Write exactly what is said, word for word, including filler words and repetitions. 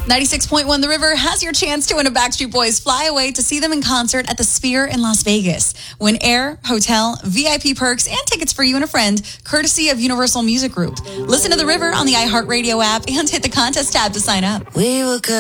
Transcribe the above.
ninety-six point one The River has your chance to win a Backstreet Boys flyaway to see them in concert at the Sphere in Las Vegas. Win air, hotel, V I P perks, and tickets for you and a friend, courtesy of Universal Music Group. Listen to The River on the iHeartRadio app and hit the contest tab to sign up. We were good.